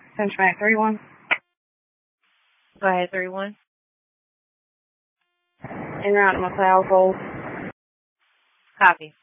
Central 31. Go ahead, 31. En route to McLeod Gold. Copy.